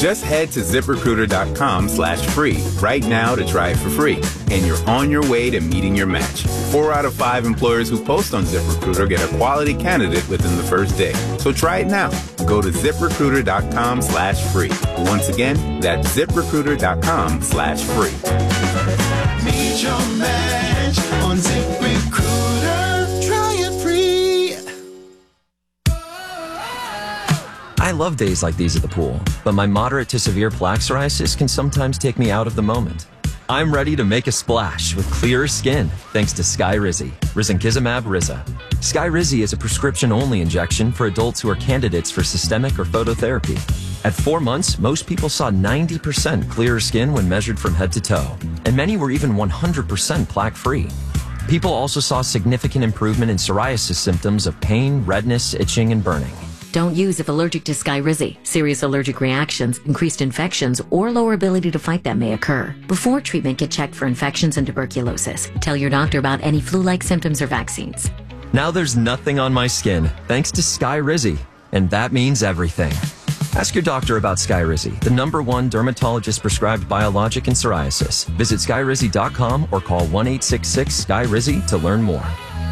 Just head to ZipRecruiter.com/free right now to try it for free. And you're on your way to meeting your match. 4 out of 5 employers who post on ZipRecruiter get a quality candidate within the first day. So try it now. Go to ZipRecruiter.com/free. Once again, that's ZipRecruiter.com/free. Meet your match on ZipRecruiter. Try it free. I love days like these at the pool, but my moderate to severe plaque psoriasis can sometimes take me out of the moment. I'm ready to make a splash with clearer skin thanks to Skyrizi, Risankizumab Riza. Skyrizi is a prescription-only injection for adults who are candidates for systemic or phototherapy. At 4 months, most people saw 90% clearer skin when measured from head to toe, and many were even 100% plaque-free. People also saw significant improvement in psoriasis symptoms of pain, redness, itching, and burning. Don't use if allergic to Skyrizi. Serious allergic reactions, increased infections, or lower ability to fight them may occur. Before treatment, get checked for infections and tuberculosis. Tell your doctor about any flu-like symptoms or vaccines. Now there's nothing on my skin thanks to Skyrizi, and that means everything. Ask your doctor about Skyrizi, the #1 dermatologist-prescribed biologic in psoriasis. Visit Skyrizi.com or call 1-866-SKYRIZI to learn more.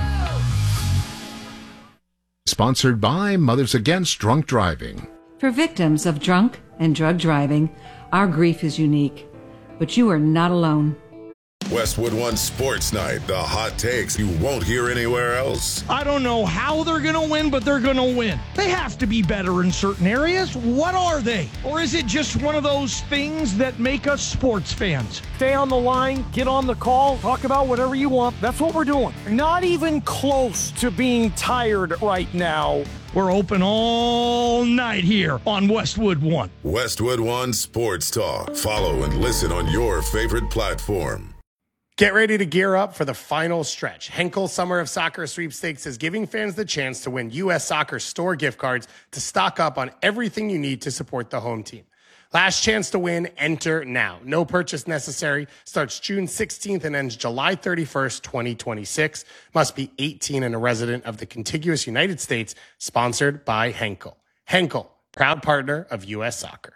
Sponsored by Mothers Against Drunk Driving. For victims of drunk and drug driving, our grief is unique, but you are not alone. Westwood One Sports Night, the hot takes you won't hear anywhere else. I don't know how they're going to win, but they're going to win. They have to be better in certain areas. What are they? Or is it just one of those things that make us sports fans? Stay on the line, get on the call, talk about whatever you want. That's what we're doing. Not even close to being tired right now. We're open all night here on Westwood One. Westwood One Sports Talk. Follow and listen on your favorite platform. Get ready to gear up for the final stretch. Henkel Summer of Soccer Sweepstakes is giving fans the chance to win U.S. Soccer store gift cards to stock up on everything you need to support the home team. Last chance to win, enter now. No purchase necessary. Starts June 16th and ends July 31st, 2026. Must be 18 and a resident of the contiguous United States. Sponsored by Henkel. Henkel, proud partner of U.S. Soccer.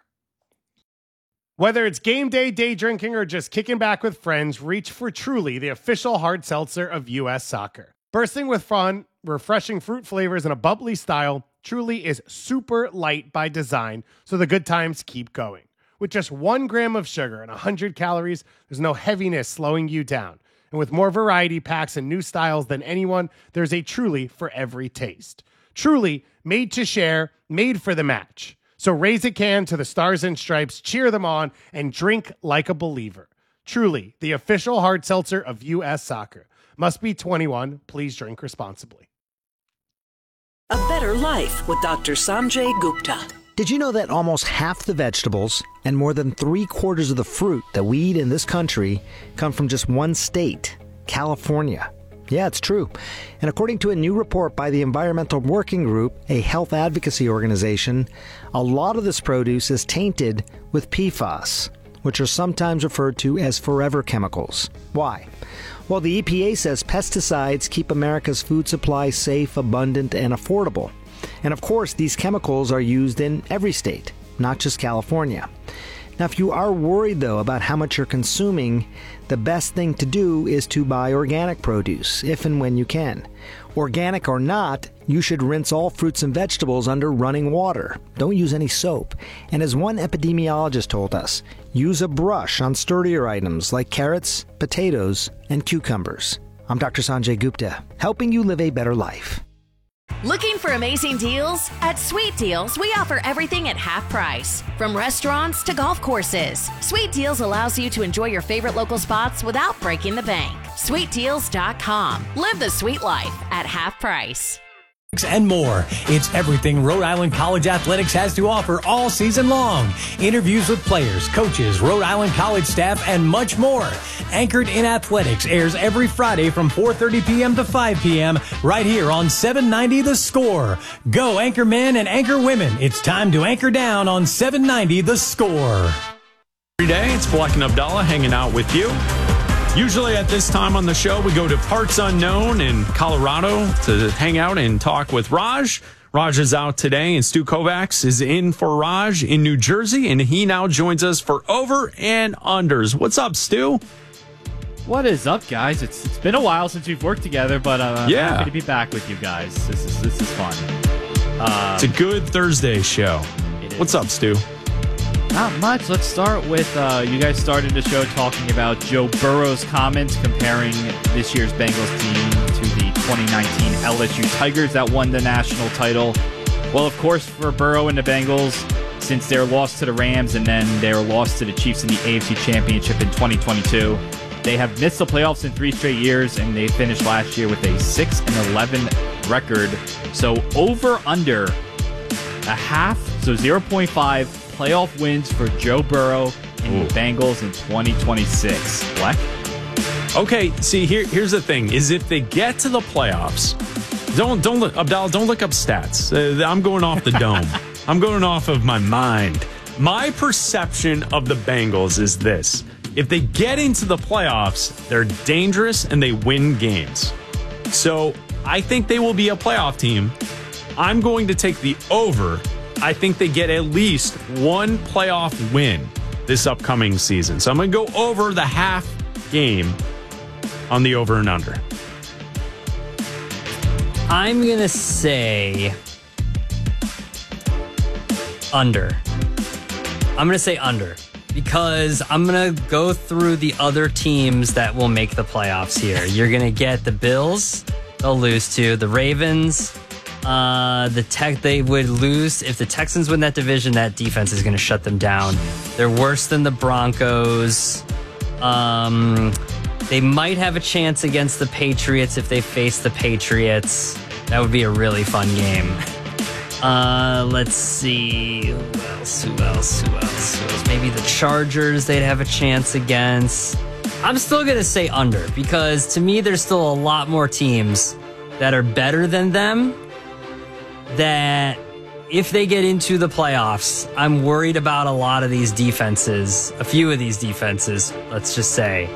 Whether it's game day, day drinking, or just kicking back with friends, reach for Truly, the official hard seltzer of U.S. Soccer. Bursting with fun, refreshing fruit flavors, and a bubbly style, Truly is super light by design, so the good times keep going. With just 1 gram of sugar and 100 calories, there's no heaviness slowing you down. And with more variety packs and new styles than anyone, there's a Truly for every taste. Truly, made to share, made for the match. So raise a can to the Stars and Stripes, cheer them on, and drink like a believer. Truly, the official hard seltzer of U.S. Soccer. Must be 21. Please drink responsibly. A Better Life with Dr. Sanjay Gupta. Did you know that almost half the vegetables and more than 3/4 of the fruit that we eat in this country come from just one state, California? Yeah, it's true. And according to a new report by the Environmental Working Group, a health advocacy organization, a lot of this produce is tainted with PFAS, which are sometimes referred to as forever chemicals. Why? Well, the EPA says pesticides keep America's food supply safe, abundant, and affordable. And of course, these chemicals are used in every state, not just California. Now, if you are worried, though, about how much you're consuming, the best thing to do is to buy organic produce, if and when you can. Organic or not, you should rinse all fruits and vegetables under running water. Don't use any soap. And as one epidemiologist told us, use a brush on sturdier items like carrots, potatoes, and cucumbers. I'm Dr. Sanjay Gupta, helping you live a better life. Looking for amazing deals? At Sweet Deals, we offer everything at half price. From restaurants to golf courses, Sweet Deals allows you to enjoy your favorite local spots without breaking the bank. SweetDeals.com. Live the sweet life at half price. And more. It's everything Rhode Island College Athletics has to offer all season long. Interviews with players, coaches, Rhode Island College staff, and much more. Anchored in Athletics airs every Friday from 4:30 p.m. to 5 p.m. right here on 790 The Score. Go Anchor Men and Anchor Women. It's time to anchor down on 790 The Score. Every day, it's Black and Abdallah hanging out with you. Usually at this time on the show, we go to Parts Unknown in Colorado to hang out and talk with Raj. Raj is out today, and Stu Kovacs is in for Raj in New Jersey, and he now joins us for over and unders. What's up, Stu? What is up, guys? It's been a while since we've worked together, but I'm happy to be back with you guys. This is fun. It's a good Thursday show. What's up, Stu? Not much. Let's start with you guys started the show talking about Joe Burrow's comments comparing this year's Bengals team to the 2019 LSU Tigers that won the national title. Well, of course, for Burrow and the Bengals, since their loss to the Rams and then their loss to the Chiefs in the AFC Championship in 2022, they have missed the playoffs in 3 straight years, and they finished last year with a 6-11 record. So over under a half, so 0.5 playoff wins for Joe Burrow and the Bengals in 2026. Black? Okay, see, here's the thing, is if they get to the playoffs, don't look, Abdallah, don't look up stats. I'm going off the dome. I'm going off of my mind. My perception of the Bengals is this. If they get into the playoffs, they're dangerous and they win games. So I think they will be a playoff team. I'm going to take the over. I think they get at least one playoff win this upcoming season. So I'm going to go over the half game on the over and under. I'm going to say under. I'm going to say under. Because I'm going to go through the other teams that will make the playoffs here. You're going to get the Bills. They'll lose to the Ravens. They would lose. If the Texans win that division, that defense is going to shut them down. They're worse than the Broncos. They might have a chance against the Patriots if they face the Patriots. That would be a really fun game. Let's see. Who else? Maybe the Chargers they'd have a chance against. I'm still going to say under because to me there's still a lot more teams that are better than them that if they get into the playoffs, I'm worried about a lot of these defenses, a few of these defenses, let's just say.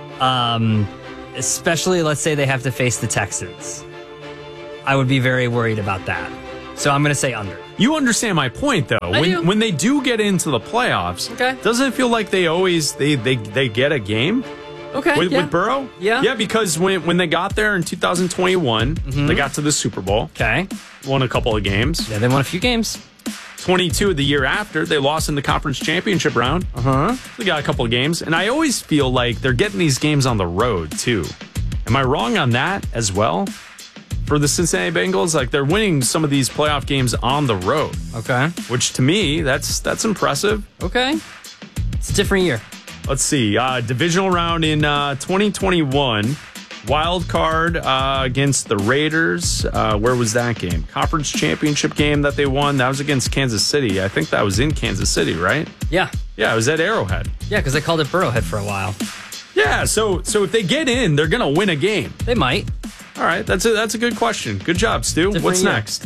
Especially, let's say they have to face the Texans. I would be very worried about that. So I'm going to say under. You understand my point, though. When they do get into the playoffs, doesn't it feel like they always they get a game? Okay, with Burrow? Yeah, because when they got there in 2021, they got to the Super Bowl. Okay. Won a couple of games. Yeah, they won a few games. 22 the year after, they lost in the conference championship round. They got a couple of games. And I always feel like they're getting these games on the road, too. Am I wrong on that as well? For the Cincinnati Bengals, like they're winning some of these playoff games on the road. Okay. Which to me, that's impressive. Okay. It's a different year. Let's see. Divisional round in 2021. Wild card against the Raiders. Where was that game? Conference championship game that they won. That was against Kansas City. I think that was in Kansas City, right? Yeah. Yeah, it was at Arrowhead. Yeah, because they called it Burrowhead for a while. Yeah, so if they get in, they're going to win a game. They might. All right, that's a good question. Good job, Stu. What's next?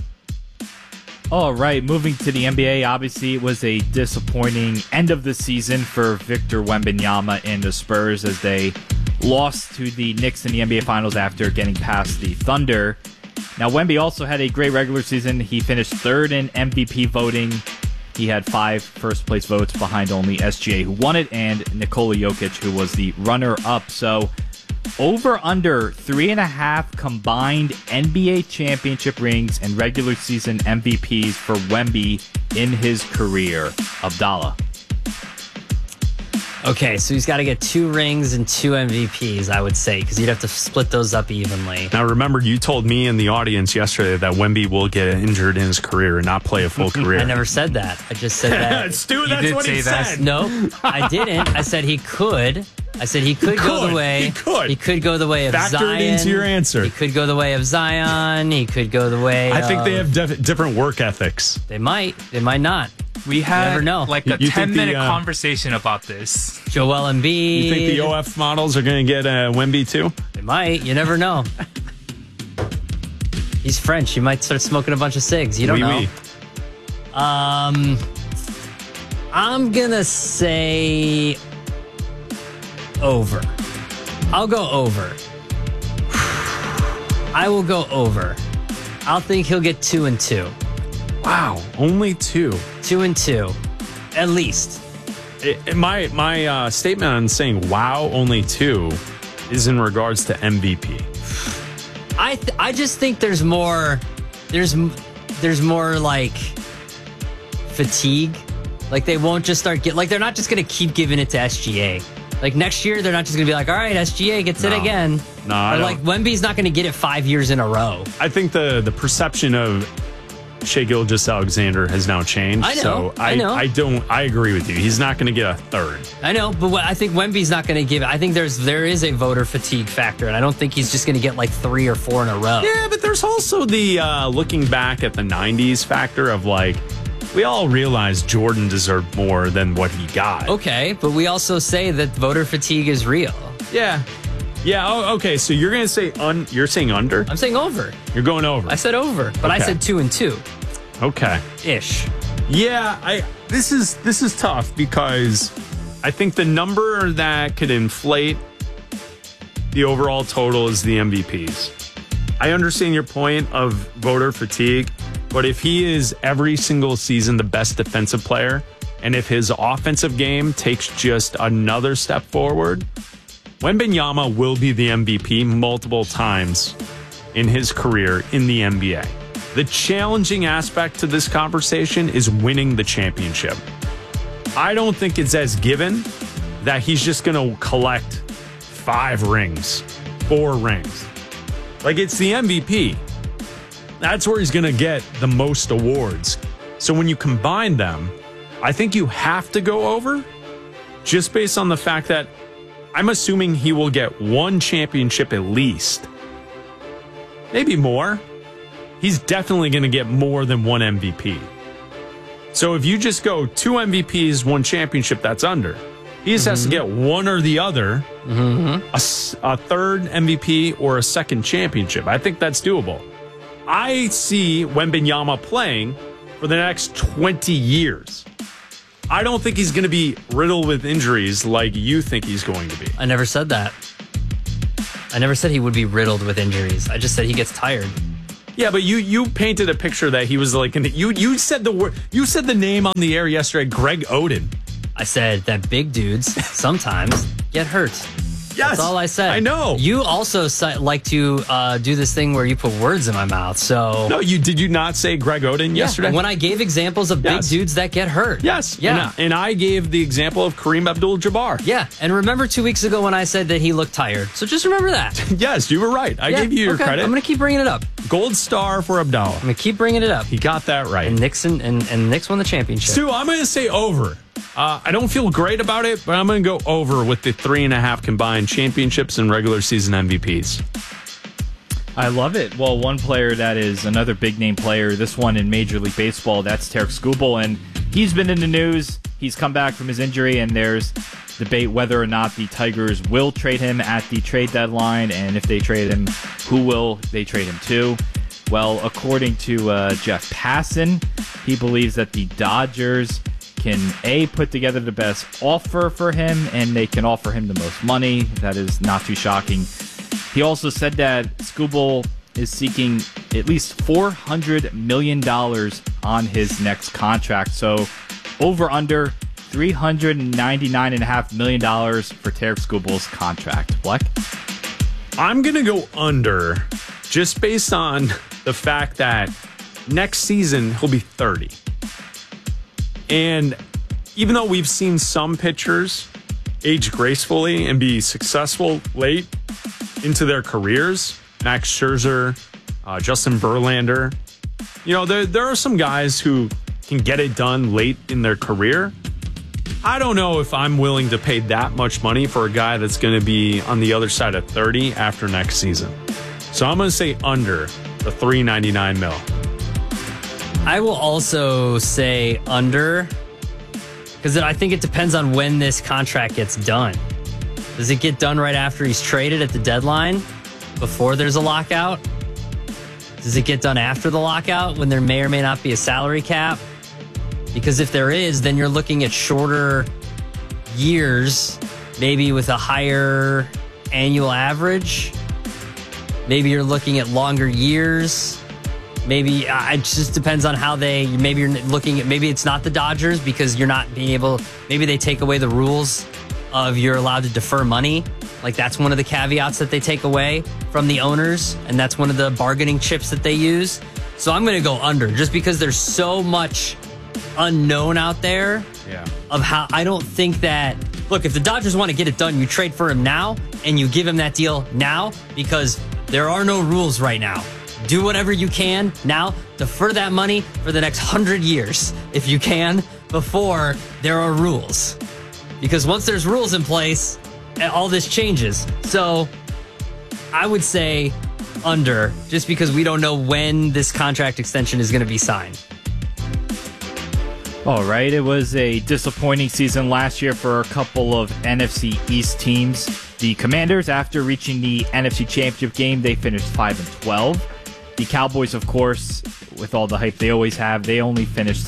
All right, moving to the NBA, obviously it was a disappointing end of the season for Victor Wembanyama and the Spurs as they lost to the Knicks in the NBA Finals after getting past the Thunder. Now, Wemby also had a great regular season. He finished third in MVP voting. He had 5 first-place votes behind only SGA, who won it, and Nikola Jokic, who was the runner-up. So, over-under 3.5 combined NBA championship rings and regular season MVPs for Wemby in his career. Abdallah. Okay, so he's got to get 2 rings and 2 MVPs, I would say, because you'd have to split those up evenly. Now, remember, you told me in the audience yesterday that Wemby will get injured in his career and not play a full career. I never said that. I just said that. Stu, that's what he said. No, I didn't. I said he could. I said he could go the way. He could go the way of Factor Zion. It into your answer. He could go the way of Zion. He could go the way I think they have different work ethics. They might. They might not. We had never know. like a 10-minute conversation about this. Joel Embiid. You think the OF models are going to get Wemby too? They might. You never know. He's French. He might start smoking a bunch of cigs. You don't know. I'm going to say over. I'll go over. I will go over. I'll think he'll get 2 and 2. Wow, only 2. 2 and 2, at least. My statement on saying wow, only 2 is in regards to MVP. I just think there's more like fatigue. Like they won't just they're not just going to keep giving it to SGA. Like next year, they're not just going to be like, all right, SGA gets it again. No, like Wemby's not going to get it 5 years in a row. I think the perception of Shai Gilgeous-Alexander has now changed. I know. So I agree with you. He's not going to get a third. I know, but I think Wemby's not going to give it. I think there is a voter fatigue factor, and I don't think he's just going to get like 3 or 4 in a row. Yeah, but there's also the looking back at the 90s factor of like, we all realize Jordan deserved more than what he got. Okay, but we also say that voter fatigue is real. Yeah. Yeah, okay, so you're going to say you're saying under? I'm saying over. You're going over. I said over, but I said 2 and 2. Okay. Ish. Yeah, this is tough because I think the number that could inflate the overall total is the MVPs. I understand your point of voter fatigue, but if he is every single season the best defensive player, and if his offensive game takes just another step forward, Wembanyama will be the MVP multiple times in his career in the NBA. The challenging aspect to this conversation is winning the championship. I don't think it's as given that he's just going to collect 5 rings, 4 rings. Like, it's the MVP. That's where he's going to get the most awards. So when you combine them, I think you have to go over just based on the fact that I'm assuming he will get 1 championship at least. Maybe more. He's definitely going to get more than 1 MVP. So if you just go 2 MVPs, 1 championship, that's under. He just has to get one or the other, a third MVP or a second championship. I think that's doable. I see Wembanyama playing for the next 20 years. I don't think he's going to be riddled with injuries like you think he's going to be. I never said that. I never said he would be riddled with injuries. I just said he gets tired. Yeah, but you painted a picture that he was like, you said the word, you said the name on the air yesterday, Greg Oden. I said that big dudes sometimes get hurt. Yes, that's all I said. I know. You also like to do this thing where you put words in my mouth. So no, did you not say Greg Oden yesterday? When I gave examples of big dudes that get hurt. Yes. Yeah. And I gave the example of Kareem Abdul-Jabbar. Yeah. And remember 2 weeks ago when I said that he looked tired. So just remember that. Yes, you were right. I gave you your credit. I'm going to keep bringing it up. Gold star for Abdallah. I'm going to keep bringing it up. He got that right. And Knicks won the championship. Stu, I'm going to say over. I don't feel great about it, but I'm going to go over with the 3.5 combined championships and regular season MVPs. I love it. Well, one player that is another big name player, this one in Major League Baseball, that's Tarik Skubal, and he's been in the news. He's come back from his injury, and there's debate whether or not the Tigers will trade him at the trade deadline, and if they trade him, who will they trade him to? Well, according to Jeff Passan, he believes that the Dodgers can put together the best offer for him, and they can offer him the most money. That is not too shocking. He also said that Skubal is seeking at least $400 million on his next contract. So over under $399.5 million for Tarik Skubal's contract. Black? I'm going to go under just based on the fact that next season he'll be 30. And even though we've seen some pitchers age gracefully and be successful late into their careers, Max Scherzer, Justin Verlander, there are some guys who can get it done late in their career. I don't know if I'm willing to pay that much money for a guy that's going to be on the other side of 30 after next season. So I'm going to say under the $399 million. I will also say under, because I think it depends on when this contract gets done. Does it get done right after he's traded at the deadline, before there's a lockout? Does it get done after the lockout when there may or may not be a salary cap? Because if there is, then you're looking at shorter years, maybe with a higher annual average. Maybe you're looking at longer years. Maybe it just depends on how maybe you're looking at, maybe it's not the Dodgers because you're not being able, maybe they take away the rules of you're allowed to defer money. Like that's one of the caveats that they take away from the owners. And that's one of the bargaining chips that they use. So I'm going to go under just because there's so much unknown out there of how I don't think that, look, if the Dodgers want to get it done, you trade for him now and you give him that deal now because there are no rules right now. Do whatever you can now. Defer that money for the next 100 years if you can before there are rules. Because once there's rules in place, all this changes. So I would say under just because we don't know when this contract extension is going to be signed. All right. It was a disappointing season last year for a couple of NFC East teams. The Commanders, after reaching the NFC Championship game, they finished 5-12. The Cowboys, of course, with all the hype they always have, they only finished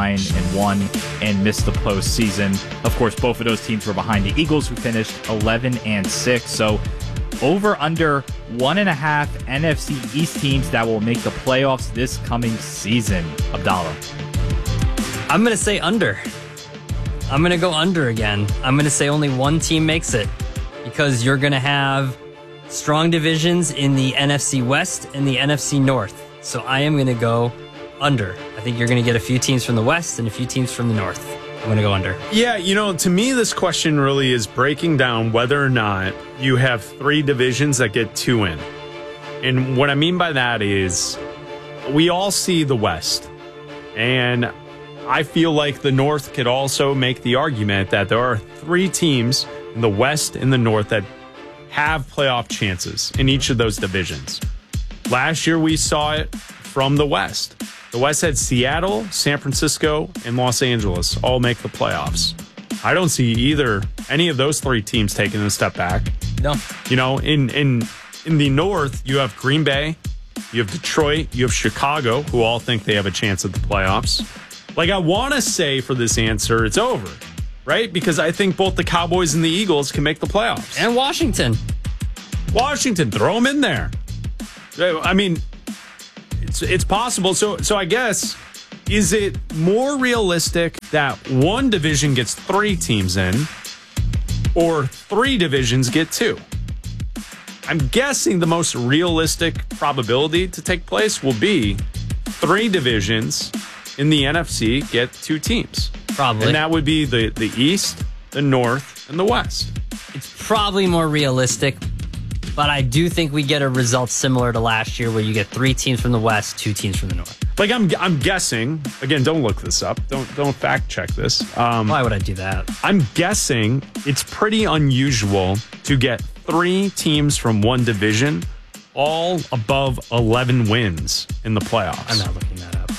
7-9-1 and missed the postseason. Of course, both of those teams were behind the Eagles, who finished 11-6. So over under 1.5 NFC East teams that will make the playoffs this coming season. Abdallah. I'm going to say under. I'm going to go under again. I'm going to say only one team makes it because you're going to have strong divisions in the NFC West and the NFC North. So I am going to go under. I think you're going to get a few teams from the West and a few teams from the North. I'm going to go under. Yeah, to me, this question really is breaking down whether or not you have 3 divisions that get 2 in. And what I mean by that is we all see the West. And I feel like the North could also make the argument that there are 3 teams in the West and the North that have playoff chances in each of those divisions. Last year, we saw it from the West. The West had Seattle, San Francisco, and Los Angeles all make the playoffs. I don't see any of those 3 teams taking a step back. No. In the North, you have Green Bay, you have Detroit, you have Chicago, who all think they have a chance at the playoffs. Like, I want to say for this answer, it's over. Right? Because I think both the Cowboys and the Eagles can make the playoffs. And Washington, throw them in there. I mean, it's possible. So I guess, is it more realistic that one division gets 3 teams in or 3 divisions get 2? I'm guessing the most realistic probability to take place will be 3 divisions in the NFC get 2 teams. Probably. And that would be the East, the North, and the West. It's probably more realistic, but I do think we get a result similar to last year where you get 3 teams from the West, 2 teams from the North. Like I'm guessing, again, don't look this up. Don't fact check this. Why would I do that? I'm guessing it's pretty unusual to get 3 teams from one division all above 11 wins in the playoffs. I'm not looking that up.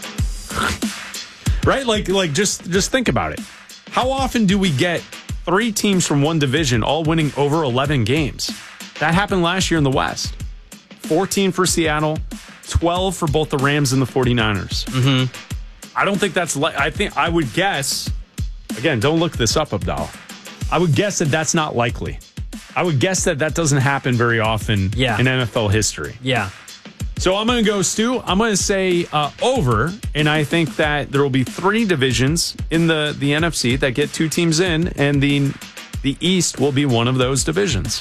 Right? Like just think about it. How often do we get 3 teams from one division all winning over 11 games? That happened last year in the West. 14 for Seattle, 12 for both the Rams and the 49ers. Mm-hmm. I don't think that's I would guess, again, don't look this up, Abdallah. I would guess that that's not likely. I would guess that doesn't happen very often in NFL history. Yeah. So I'm going to go, Stu. I'm going to say over, and I think that there will be 3 divisions in the NFC that get 2 teams in, and the East will be one of those divisions.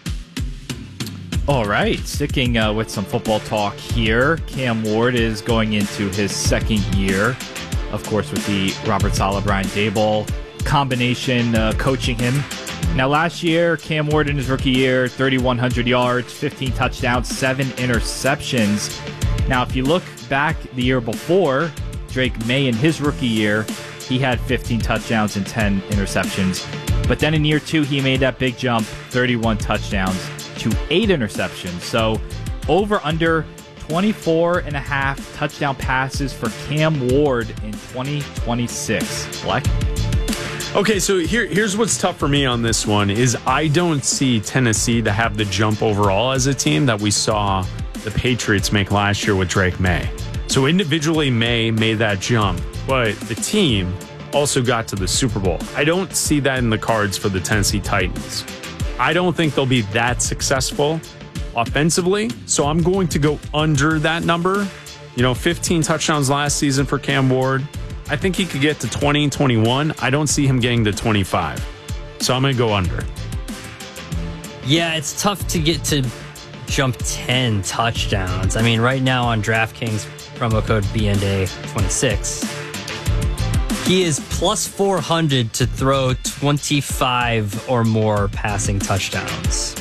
All right, sticking with some football talk here. Cam Ward is going into his 2nd year, of course, with the Robert Saleh, Brian Daboll combination coaching him. Now, last year, Cam Ward in his rookie year, 3,100 yards, 15 touchdowns, 7 interceptions. Now, if you look back the year before, Drake May in his rookie year, he had 15 touchdowns and 10 interceptions. But then in year 2, he made that big jump, 31 touchdowns to 8 interceptions. So over under 24.5 touchdown passes for Cam Ward in 2026. Black? Okay, so here's what's tough for me on this one is I don't see Tennessee to have the jump overall as a team that we saw the Patriots make last year with Drake May. So individually, May made that jump, but the team also got to the Super Bowl. I don't see that in the cards for the Tennessee Titans. I don't think they'll be that successful offensively, so I'm going to go under that number 15 touchdowns last season for Cam Ward. I think he could get to 20 and 21. I don't see him getting to 25. So I'm going to go under. Yeah, it's tough to get to jump 10 touchdowns. I mean, right now on DraftKings, promo code BNDA26, he is plus 400 to throw 25 or more passing touchdowns.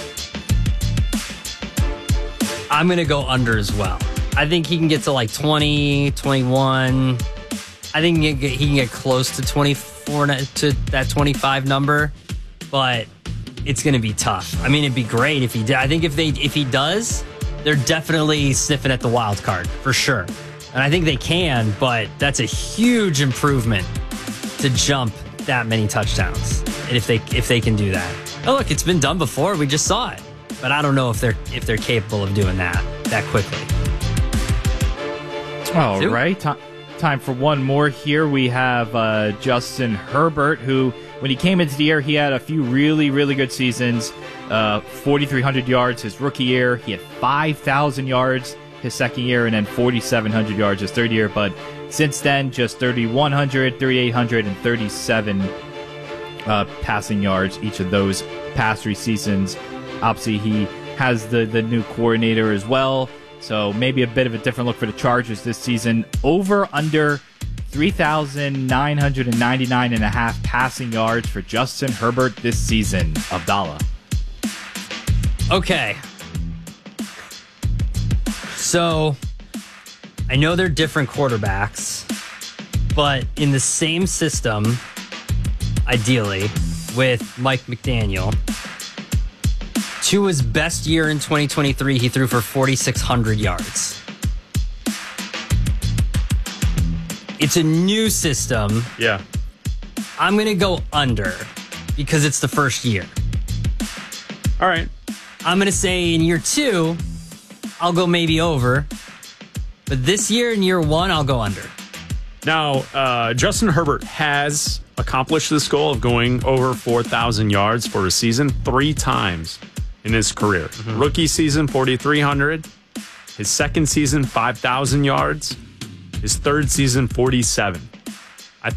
I'm going to go under as well. I think he can get to like 20, 21. I think he can get close to 24, to that 25 number, but it's going to be tough. I mean, it'd be great if he did. I think if he does, they're definitely sniffing at the wild card for sure. And I think they can, but that's a huge improvement to jump that many touchdowns. And if they can do that. Oh, look, it's been done before. We just saw it. But I don't know if they're capable of doing that quickly. All right. Time for one more here. We have Justin Herbert, who, when he came into the year, he had a few really, really good seasons. 4,300 yards his rookie year. He had 5,000 yards his second year, and then 4,700 yards his third year. But since then, just 3,100, 3,800, and 37 passing yards each of those past 3 seasons. Obviously, he has the new coordinator as well. So maybe a bit of a different look for the Chargers this season. Over under 3,999.5 passing yards for Justin Herbert this season. Abdallah. Okay. So I know they're different quarterbacks, but in the same system, ideally, with Mike McDaniel, to his best year in 2023, he threw for 4,600 yards. It's a new system. Yeah. I'm going to go under because it's the first year. All right. I'm going to say in year 2, I'll go maybe over. But this year, in year 1, I'll go under. Now, Justin Herbert has accomplished this goal of going over 4,000 yards for a season 3 times in his career. Mm-hmm. Rookie season, 4,300. His second season, 5,000 yards. His third season, 47.